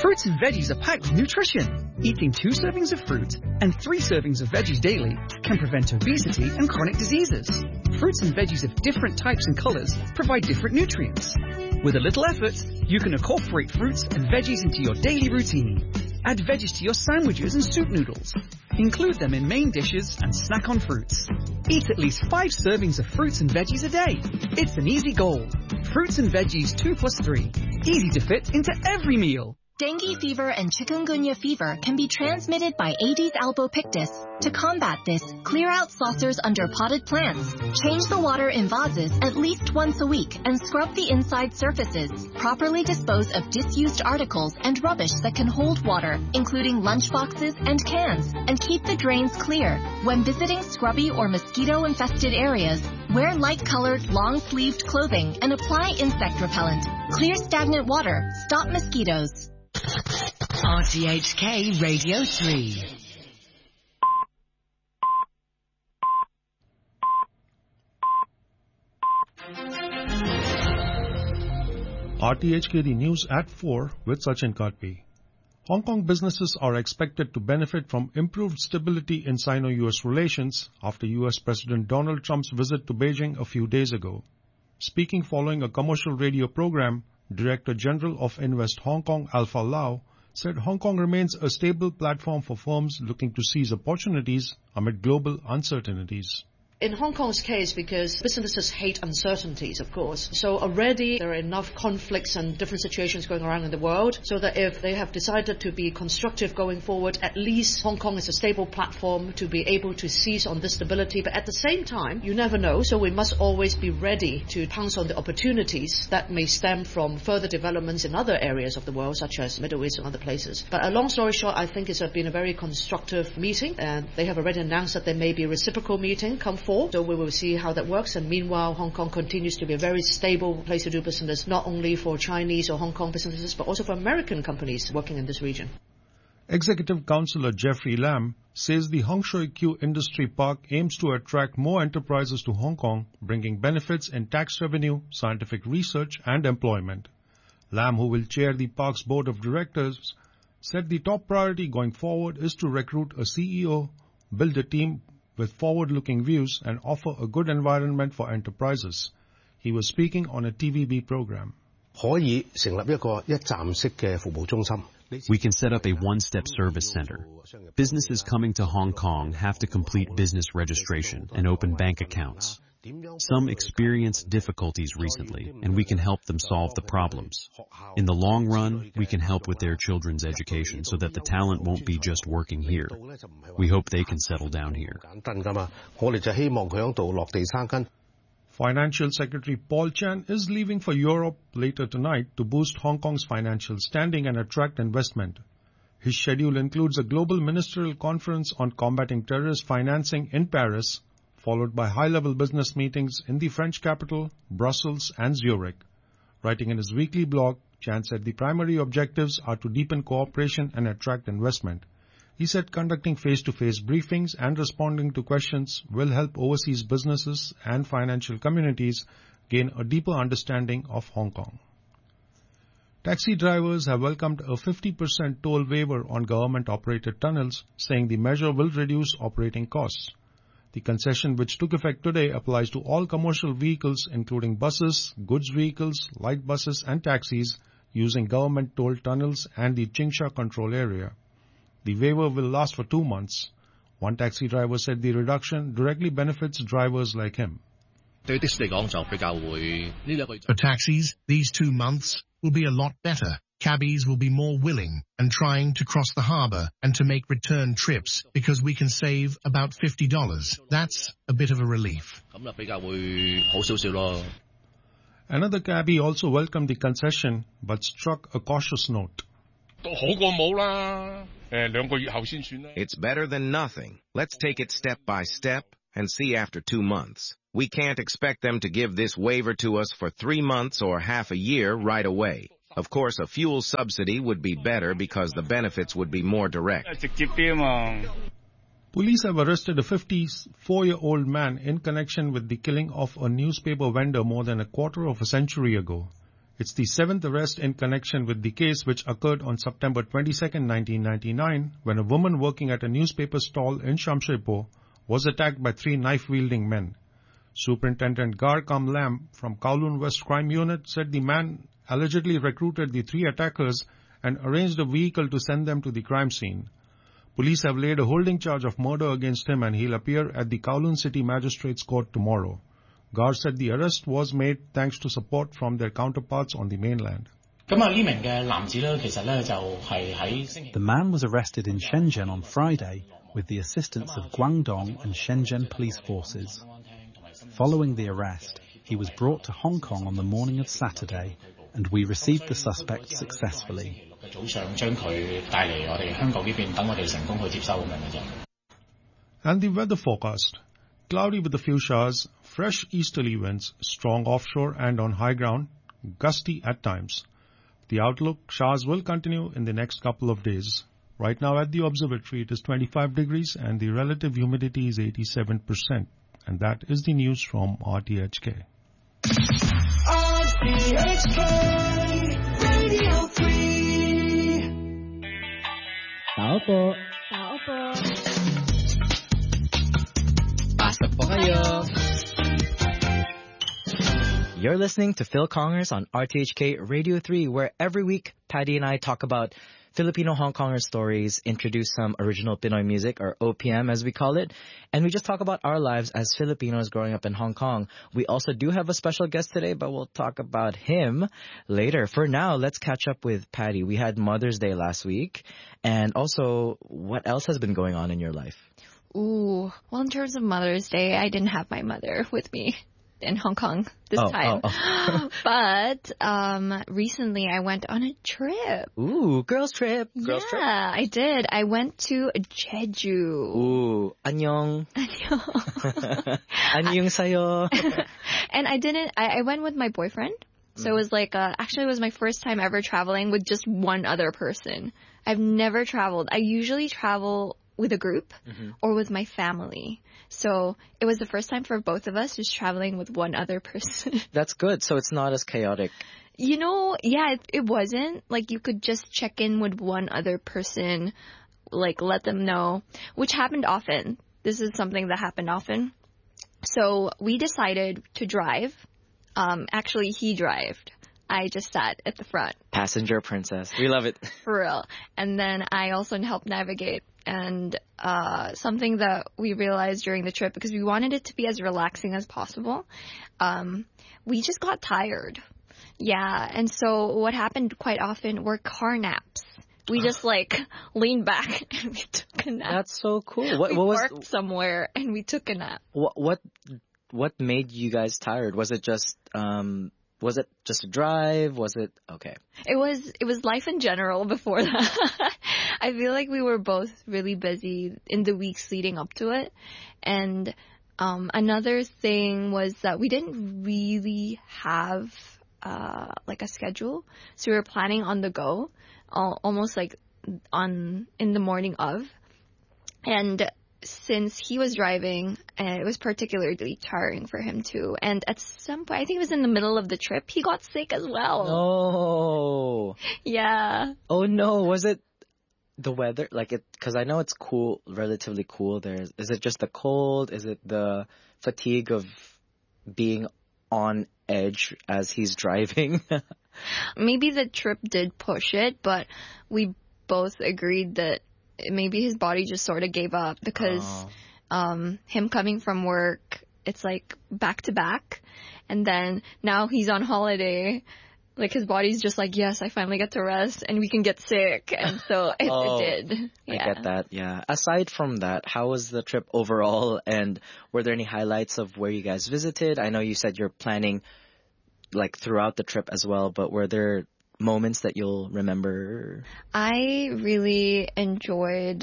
Fruits and veggies are packed with nutrition. Eating 2 servings of fruit and 3 servings of veggies daily can prevent obesity and chronic diseases. Fruits and veggies of different types and colors provide different nutrients. With a little effort, you can incorporate fruits and veggies into your daily routine. Add veggies to your sandwiches and soup noodles. Include them in main dishes and snack on fruits. Eat at least 5 servings of fruits and veggies a day. It's an easy goal. Fruits and veggies 2+3. Easy to fit into every meal. Dengue fever and chikungunya fever can be transmitted by Aedes albopictus. To combat this, clear out saucers under potted plants. Change the water in vases at least once a week and scrub the inside surfaces. Properly dispose of disused articles and rubbish that can hold water, including lunchboxes and cans, and keep the drains clear. When visiting scrubby or mosquito-infested areas, wear light-colored, long-sleeved clothing and apply insect repellent. Clear stagnant water. Stop mosquitoes. RTHK Radio 3. RTHK the news at 4 with Sachin Katpi. Hong Kong businesses are expected to benefit from improved stability in Sino-US relations after US President Donald Trump's visit to Beijing a few days ago. Speaking following a commercial radio program, Director General of Invest Hong Kong Alpha Lau said Hong Kong remains a stable platform for firms looking to seize opportunities amid global uncertainties. In Hong Kong's case, because businesses hate uncertainties, of course, so already there are enough conflicts and different situations going around in the world, so that if they have decided to be constructive going forward, at least Hong Kong is a stable platform to be able to seize on this stability. But at the same time, you never know, so we must always be ready to pounce on the opportunities that may stem from further developments in other areas of the world, such as Middle East and other places. But a long story short, I think it's been a very constructive meeting, and they have already announced that there may be a reciprocal meeting come forward. So we will see how that works, and meanwhile Hong Kong continues to be a very stable place to do business, not only for Chinese or Hong Kong businesses, but also for American companies working in this region. Executive Councillor Jeffrey Lam says the Hung Shui Kiu Industry Park aims to attract more enterprises to Hong Kong, bringing benefits in tax revenue, scientific research and employment. Lam, who will chair the park's board of directors, said the top priority going forward is to recruit a CEO, build a team with forward-looking views and offer a good environment for enterprises. He was speaking on a TVB program. We can set up a one-step service center. Businesses coming to Hong Kong have to complete business registration and open bank accounts. Some experienced difficulties recently, and we can help them solve the problems. In the long run, we can help with their children's education so that the talent won't be just working here. We hope they can settle down here. Financial Secretary Paul Chan is leaving for Europe later tonight to boost Hong Kong's financial standing and attract investment. His schedule includes a global ministerial conference on combating terrorist financing in Paris, followed by high-level business meetings in the French capital, Brussels and Zurich. Writing in his weekly blog, Chan said the primary objectives are to deepen cooperation and attract investment. He said conducting face-to-face briefings and responding to questions will help overseas businesses and financial communities gain a deeper understanding of Hong Kong. Taxi drivers have welcomed a 50% toll waiver on government-operated tunnels, saying the measure will reduce operating costs. The concession, which took effect today, applies to all commercial vehicles, including buses, goods vehicles, light buses and taxis, using government toll tunnels and the Tsim Sha control area. The waiver will last for 2 months. One taxi driver said the reduction directly benefits drivers like him. For taxis, these 2 months will be a lot better. Cabbies will be more willing and trying to cross the harbour and to make return trips because we can save about $50. That's a bit of a relief. Another cabbie also welcomed the concession but struck a cautious note. It's better than nothing. Let's take it step by step and see after 2 months. We can't expect them to give this waiver to us for 3 months or half a year right away. Of course, a fuel subsidy would be better because the benefits would be more direct. Police have arrested a 54-year-old man in connection with the killing of a newspaper vendor more than a quarter of a century ago. It's the seventh arrest in connection with the case which occurred on September 22, 1999, when a woman working at a newspaper stall in Shamsherpur was attacked by three knife-wielding men. Superintendent Gar Kam Lam from Kowloon West Crime Unit said the man allegedly recruited the three attackers and arranged a vehicle to send them to the crime scene. Police have laid a holding charge of murder against him and he'll appear at the Kowloon City Magistrates Court tomorrow. Gar said the arrest was made thanks to support from their counterparts on the mainland. The man was arrested in Shenzhen on Friday with the assistance of Guangdong and Shenzhen police forces. Following the arrest, he was brought to Hong Kong on the morning of Saturday, and we received the suspect successfully. And the weather forecast. Cloudy with a few showers, fresh easterly winds, strong offshore and on high ground, gusty at times. The outlook, showers will continue in the next couple of days. Right now at the observatory it is 25 degrees and the relative humidity is 87%. And that is the news from RTHK. RTHK Radio 3. You're listening to Phil Congers on RTHK Radio 3, where every week Paddy and I talk about Filipino Hong Konger stories, introduce some original Pinoy music, or OPM as we call it, and we just talk about our lives as Filipinos growing up in Hong Kong. We also do have a special guest today, but we'll talk about him later. For now, let's catch up with Paddy. We had Mother's Day last week, and also, what else has been going on in your life? Ooh, well, in terms of Mother's Day, I didn't have my mother with me in Hong Kong this time. But recently I went on a trip. Ooh, girls trip. Girls trip. I did. I went to Jeju. Ooh, annyeong. Annyeong. Annyeong sayo. And I went with my boyfriend. So it was like, actually it was my first time ever traveling with just one other person. I've never traveled. I usually travel with a group or with my family. So it was the first time for both of us just traveling with one other person. That's good. So it's not as chaotic. You know, yeah, it wasn't. Like, you could just check in with one other person, like, let them know, which happened often. This is something that happened often. So we decided to drive. Actually, he drove. I just sat at the front. Passenger princess. We love it. For real. And then I also helped navigate. And something that we realized during the trip, because we wanted it to be as relaxing as possible, we just got tired. Yeah. And so what happened quite often were car naps. We just leaned back and we took a nap. That's so cool. We parked somewhere and we took a nap. What made you guys tired? Was it just a drive? Was it okay? It was life in general before that. I feel like we were both really busy in the weeks leading up to it. And another thing was that we didn't really have a schedule. So we were planning on the go, almost like in the morning of. And since he was driving, it was particularly tiring for him too. And at some point, I think it was in the middle of the trip, he got sick as well. No. Yeah. Oh no, was it the weather? Because I know it's cool, relatively cool there. Is it just the cold? Is it the fatigue of being on edge as he's driving? Maybe the trip did push it, but we both agreed that maybe his body just sort of gave up because him coming from work, it's like back to back. And then now he's on holiday. Like, his body's just like, yes, I finally get to rest and we can get sick. And so it did. Yeah. I get that, yeah. Aside from that, how was the trip overall? And were there any highlights of where you guys visited? I know you said you're planning throughout the trip as well, but were there moments that you'll remember? I really enjoyed,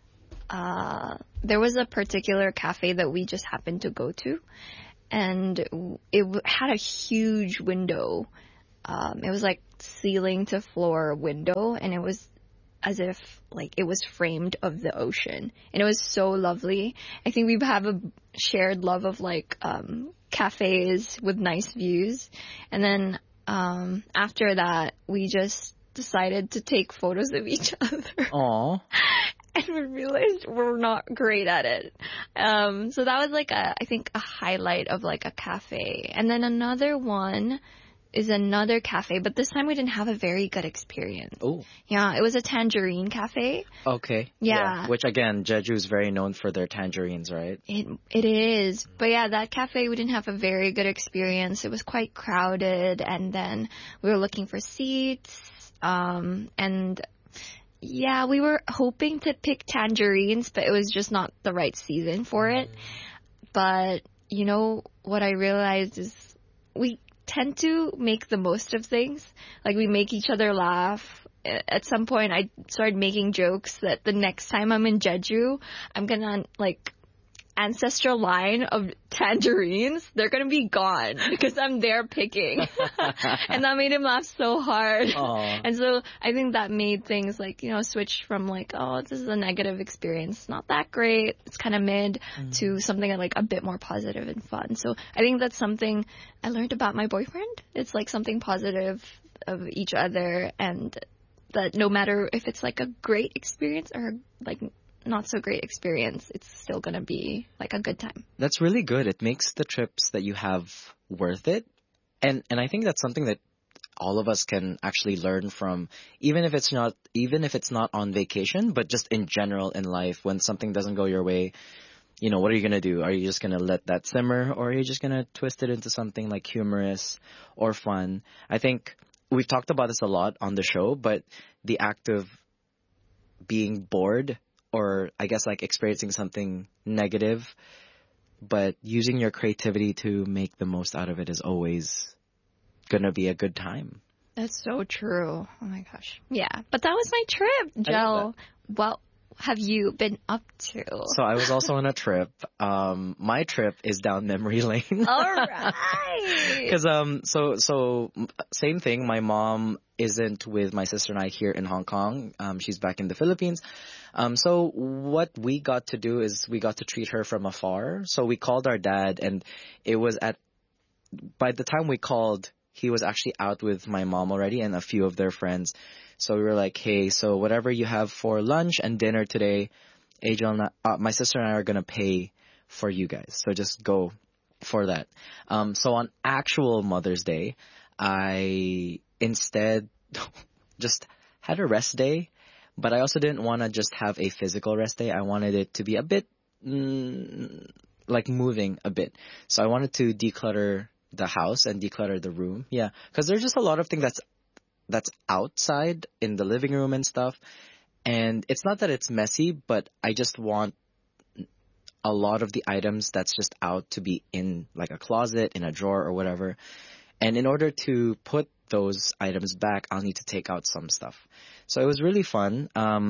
there was a particular cafe that we just happened to go to, and it had a huge window. It was like ceiling to floor window, and it was as if it was framed of the ocean, and it was so lovely. I think we have a shared love of cafes with nice views. And then after that, we just decided to take photos of each other. Aww. And we realized we're not great at it. So that was like I think a highlight of like a cafe. And then another one is another cafe, but this time we didn't have a very good experience. Oh. Yeah, it was a tangerine cafe. Okay. Yeah. Which again, Jeju is very known for their tangerines, right? It is. But yeah, that cafe, we didn't have a very good experience. It was quite crowded, and then we were looking for seats. And yeah, we were hoping to pick tangerines, but it was just not the right season for it. But you know, what I realized is we tend to make the most of things. Like, we make each other laugh. At some point, I started making jokes that the next time I'm in Jeju, I'm gonna, like, ancestral line of tangerines, they're gonna be gone because I'm there picking. And that made him laugh so hard. Aww. And so I think that made things like, you know, switch from like, oh, this is a negative experience, not that great, it's kind of mid, to something like a bit more positive and fun. So I think that's something I learned about my boyfriend. It's like something positive of each other, and that no matter if it's like a great experience or like not so great experience, it's still gonna be like a good time. That's really good. It makes the trips that you have worth it. And I think that's something that all of us can actually learn from, even if it's not on vacation, but just in general in life. When something doesn't go your way, you know, what are you gonna do? Are you just gonna let that simmer, or are you just gonna twist it into something like humorous or fun? I think we've talked about this a lot on the show, but the act of being bored, or I guess like experiencing something negative, but using your creativity to make the most out of it is always gonna be a good time. That's so true. Oh my gosh. Yeah. But that was my trip, Joe. What have you been up to? So I was also on a trip. My trip is down memory lane. All right. Because so same thing. My mom isn't with my sister and I here in Hong Kong. She's back in the Philippines. So what we got to do is we got to treat her from afar. So we called our dad, and it was by the time we called, he was actually out with my mom already and a few of their friends. So we were like, hey, so whatever you have for lunch and dinner today, Angel, my sister and I are going to pay for you guys. So just go for that. So on actual Mother's Day, I instead just had a rest day, but I also didn't want to just have a physical rest day. I wanted it to be a bit like moving a bit. So I wanted to declutter the house and declutter the room. Yeah, because there's just a lot of things that's outside in the living room and stuff. And it's not that it's messy, but I just want a lot of the items that's just out to be in like a closet, in a drawer or whatever. And in order to put those items back, I'll need to take out some stuff. So it was really fun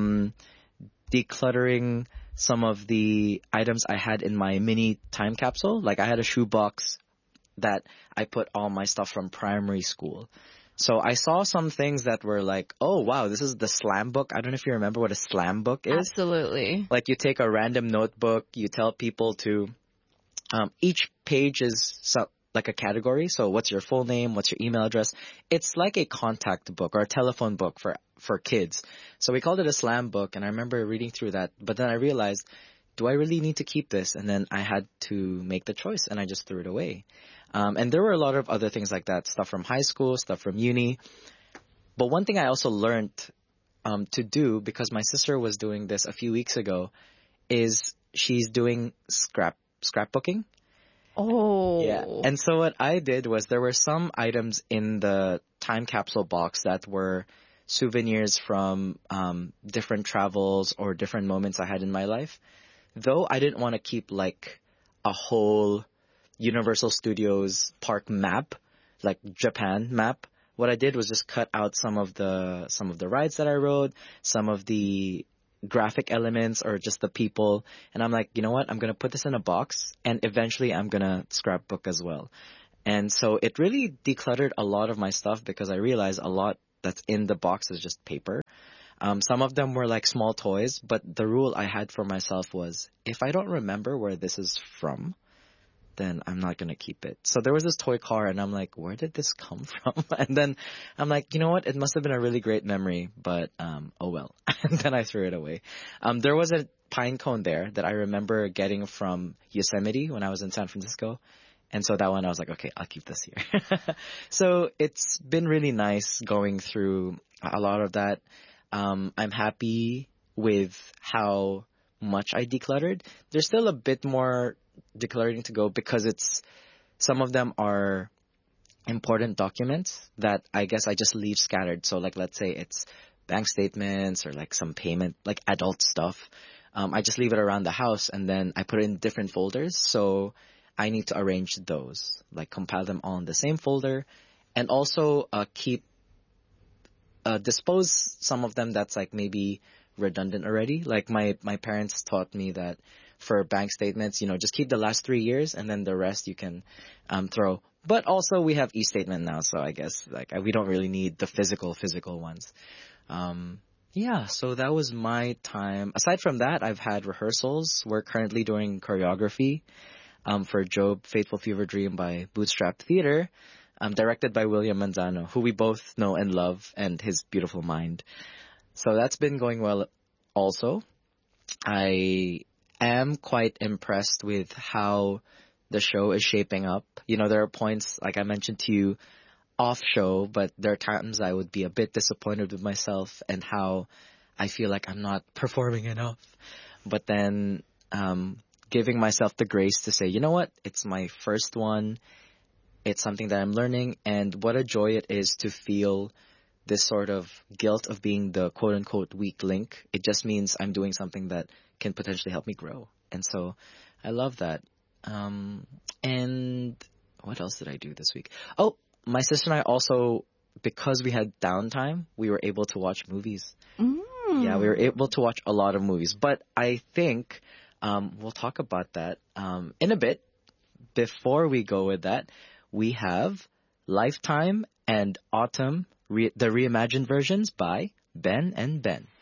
decluttering some of the items I had in my mini time capsule. Like I had a shoebox that I put all my stuff from primary school. So I saw some things that were like, oh, wow, this is the slam book. I don't know if you remember what a slam book is. Absolutely. Like you take a random notebook, you tell people to, each page is like a category. So what's your full name? What's your email address? It's like a contact book or a telephone book for kids. So we called it a slam book. And I remember reading through that. But then I realized, do I really need to keep this? And then I had to make the choice, and I just threw it away. And there were a lot of other things like that, stuff from high school, stuff from uni. But one thing I also learned to do, because my sister was doing this a few weeks ago, is she's doing scrapbooking. Oh. Yeah. And so what I did was there were some items in the time capsule box that were souvenirs from different travels or different moments I had in my life. Though I didn't want to keep like a whole Universal Studios park map, like Japan map. What I did was just cut out some of the rides that I rode, some of the graphic elements or just the people. And I'm like, you know what? I'm going to put this in a box, and eventually I'm going to scrapbook as well. And so it really decluttered a lot of my stuff, because I realized a lot that's in the box is just paper. Some of them were like small toys, but the rule I had for myself was, if I don't remember where this is from, then I'm not going to keep it. So there was this toy car, and I'm like, where did this come from? And then I'm like, you know what? It must have been a really great memory, but oh well. And then I threw it away. There was a pine cone there that I remember getting from Yosemite when I was in San Francisco. And so that one I was like, okay, I'll keep this here. So it's been really nice going through a lot of that. I'm happy with how much I decluttered. There's still a bit more decluttering to go because some of them are important documents that I guess I just leave scattered. So like, let's say it's bank statements or like some payment, like adult stuff. I just leave it around the house and then I put it in different folders. So I need to arrange those, like compile them all in the same folder, and also dispose some of them that's like maybe redundant already. Like my parents taught me that for bank statements, just keep the last 3 years and then the rest you can throw. But also we have e-statement now, so I guess like we don't really need the physical ones. Yeah, so that was my time. Aside from that, I've had rehearsals. We're currently doing choreography for Job, Fateful Fever Dream by Bootstrap Theater, directed by William Manzano, who we both know and love, and his beautiful mind. So that's been going well also. I am quite impressed with how the show is shaping up. There are points, like I mentioned to you, off show, but there are times I would be a bit disappointed with myself and how I feel like I'm not performing enough. But then giving myself the grace to say, you know what, it's my first one. It's something that I'm learning, and what a joy it is to feel this sort of guilt of being the quote-unquote weak link. It just means I'm doing something that can potentially help me grow. And so I love that. And what else did I do this week? Oh, my sister and I also, because we had downtime, we were able to watch movies. Yeah, we were able to watch a lot of movies. But I think we'll talk about that in a bit. Before we go with that, we have Lifetime and Autumn, the reimagined versions by Ben and Ben.